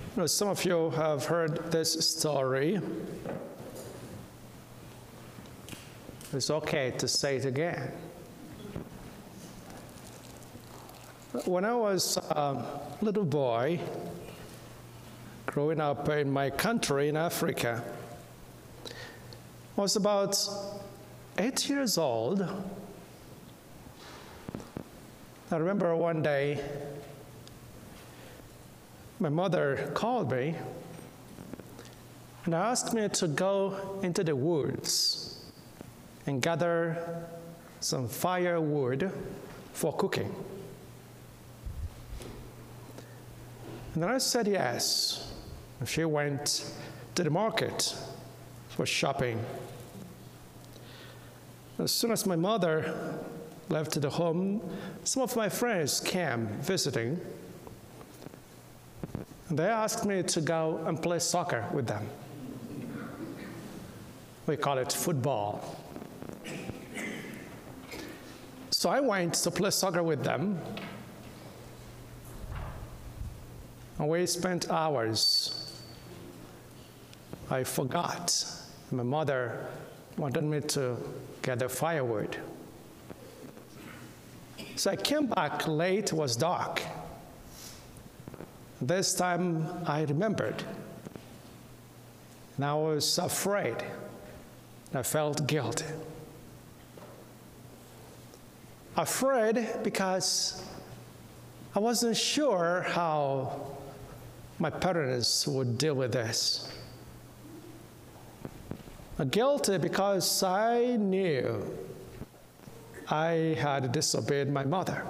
Some of you have heard this story. It's okay to say it again. When I was a little boy, growing up in my country in Africa, I was about 8 years old. I remember one day, my mother called me and asked me to go into the woods and gather some firewood for cooking. And then I said yes. And she went to the market for shopping. As soon as my mother left the home, some of my friends came visiting. And they asked me to go and play soccer with them. We call it football. So I went to play soccer with them. And we spent hours. I forgot. My mother wanted me to gather firewood. So I came back late, it was dark. This time I remembered. And I was afraid. I felt guilty. Afraid because I wasn't sure how my parents would deal with this. Guilty because I knew I had disobeyed my mother.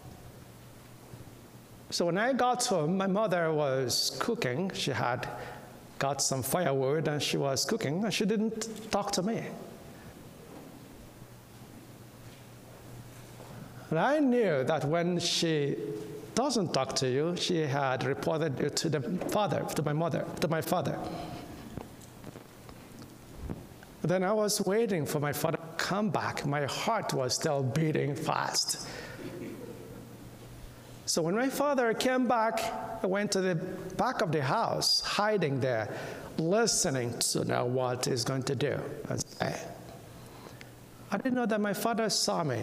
So when I got home, my mother was cooking. She had got some firewood and she was cooking, and she didn't talk to me. And I knew that when she doesn't talk to you, she had reported you to my father. Then I was waiting for my father to come back. My heart was still beating fast. So when my father came back, I went to the back of the house, hiding there, listening to know what he's going to do. I didn't know that my father saw me.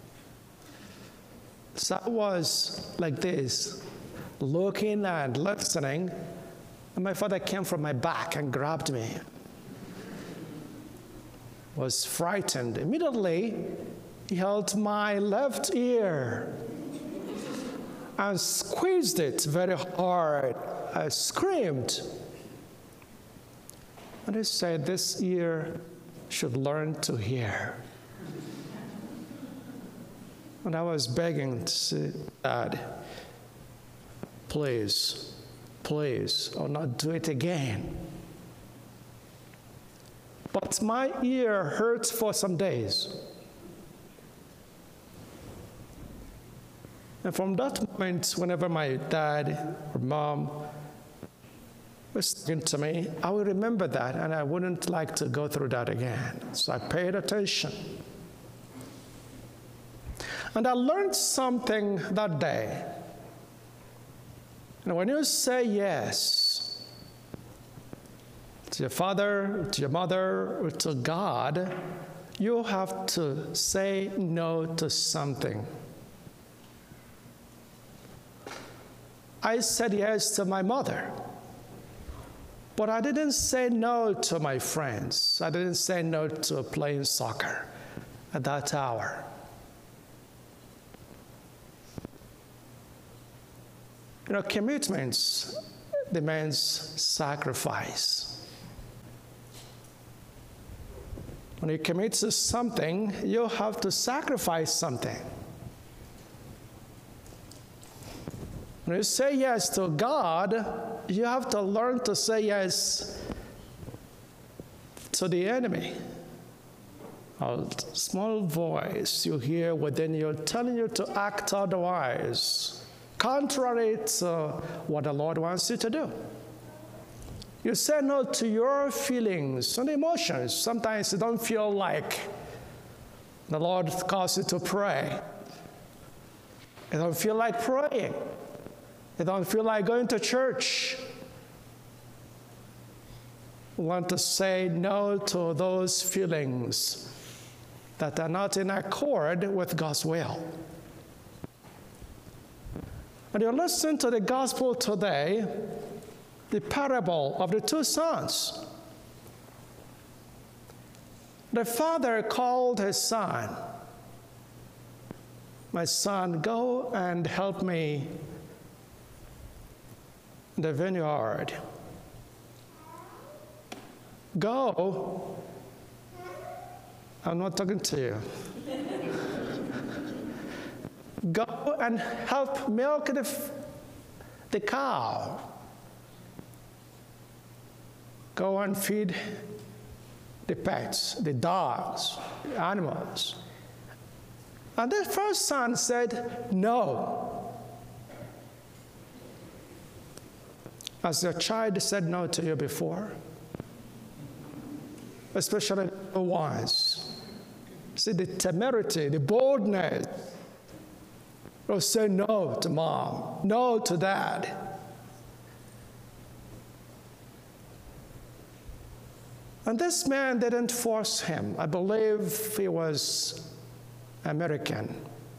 So I was like this, looking and listening, and my father came from my back and grabbed me. I was frightened. Immediately, he held my left ear and squeezed it very hard. I screamed. And he said, "This ear should learn to hear." And I was begging to say, "Dad, please, I'll not do it again." But my ear hurt for some days. And from that moment, whenever my dad or mom was speaking to me, I would remember that, and I wouldn't like to go through that again. So I paid attention. And I learned something that day. And when you say yes to your father, to your mother, or to God, you have to say no to something. I said yes to my mother, but I didn't say no to my friends. I didn't say no to playing soccer at that hour. Commitments demands sacrifice. When you commit to something, you have to sacrifice something. When you say yes to God, you have to learn to say yes to the enemy. A small voice you hear within you telling you to act otherwise, contrary to what the Lord wants you to do. You say no to your feelings and emotions. Sometimes you don't feel like the Lord calls you to pray. You don't feel like praying. You don't feel like going to church. learn to say no to those feelings that are not in accord with God's will. And you listen to the gospel today, the parable of the two sons. The father called his son, "My son, go and help me in the vineyard." Go. I'm not talking to you. Go and help milk the cow. Go and feed the pets, the dogs, the animals. And the first son said, "No." Has your child said no to you before? Especially the ones. See the temerity, the boldness. They'll say no to mom, no to dad. And this man didn't force him. I believe he was American.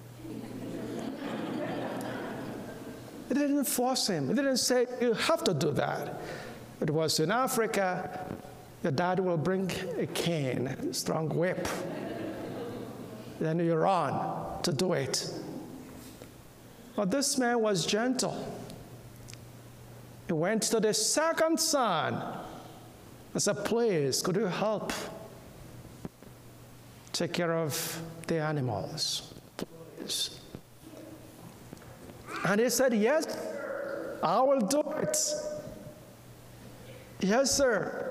He didn't force him. He didn't say, "You have to do that." It was in Africa, your dad will bring a cane, a strong whip. Then you run to do it. But this man was gentle. He went to the second son and said, "Please, could you help take care of the animals, please?" And he said, "Yes, I will do it." "Yes, sir."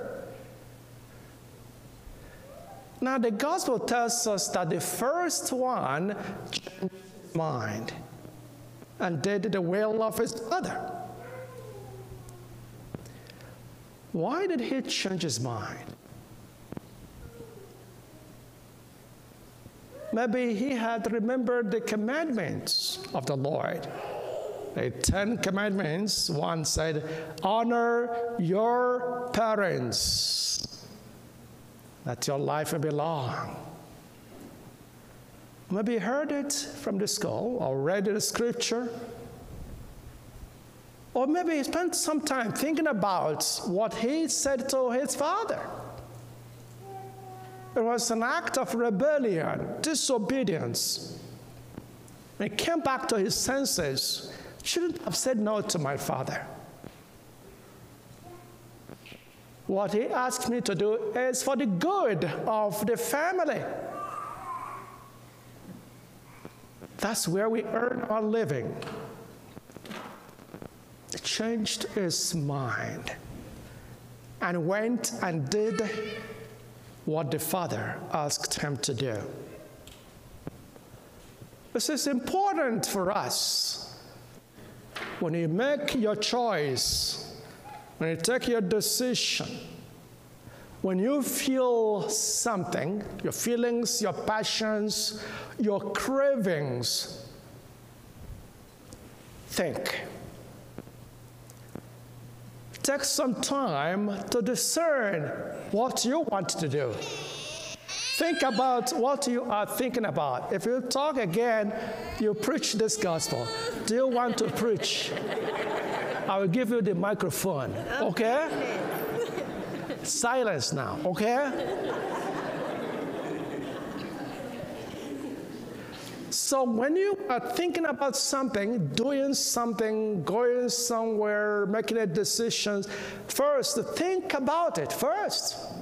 Now, the gospel tells us that the first one changed his mind and did the will of his father. Why did he change his mind? Maybe he had remembered the commandments of the Lord. The 10 Commandments, one said, "Honor your parents, that your life will be long." Maybe he heard it from the school or read the scripture. Or maybe he spent some time thinking about what he said to his father. It was an act of rebellion, disobedience. When he came back to his senses, shouldn't have said no to my father. What he asked me to do is for the good of the family. That's where we earn our living. He changed his mind and went and did what the father asked him to do. This is important for us. When you make your choice, when you take your decision, when you feel something, your feelings, your passions, your cravings, think. Take some time to discern what you want to do. Think about what you are thinking about. If you talk again, you preach this gospel. Do you want to preach? I will give you the microphone, okay? Silence now, okay? So when you are thinking about something, doing something, going somewhere, making a decision, first think about it first.